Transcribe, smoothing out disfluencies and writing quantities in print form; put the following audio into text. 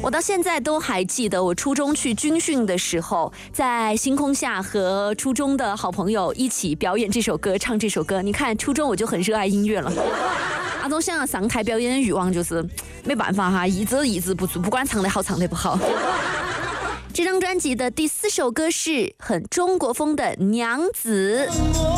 我到现在都还记得，我初中去军训的时候，在星空下和初中的好朋友一起表演这首歌，唱这首歌。你看，初中我就很热爱音乐了。阿宗像上台表演的欲望就是没办法哈，一字不足，不管唱得好唱得不好。这张专辑的第4首歌是很中国风的《娘子》。